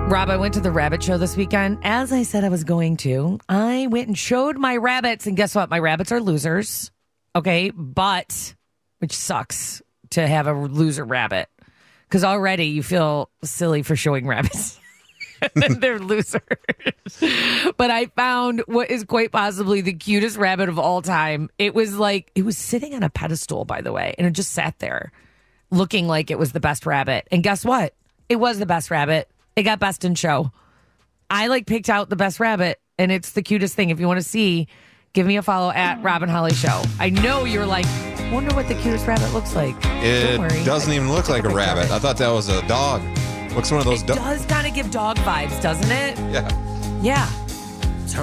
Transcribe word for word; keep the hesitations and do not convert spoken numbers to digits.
Rob, I went to the rabbit show this weekend. As I said I was going to, I went and showed my rabbits, and guess what? My rabbits are losers. Okay, but, which sucks to have a loser rabbit, because already you feel silly for showing rabbits. And they're losers. But I found what is quite possibly the cutest rabbit of all time. It was like, it was sitting on a pedestal, by the way, and it just sat there looking like it was the best rabbit. And guess what? It was the best rabbit. It got best in show. I like picked out the best rabbit, and it's the cutest thing. If you want to see, give me a follow at Robin Holly Show. I know you're like, wonder what the cutest rabbit looks like. It Don't worry. doesn't even look like a rabbit. I thought that was a dog. Looks one of those It dogs. does kind of give dog vibes, doesn't it? Yeah. Yeah.